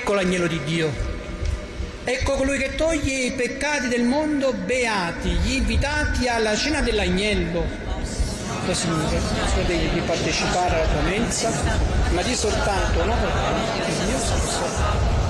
Ecco l'agnello di Dio. Ecco colui che toglie i peccati del mondo, beati gli invitati alla cena dell'agnello. Signore, concedegli di partecipare alla tua mensa, ma di soltanto una parola, e Dio sposa.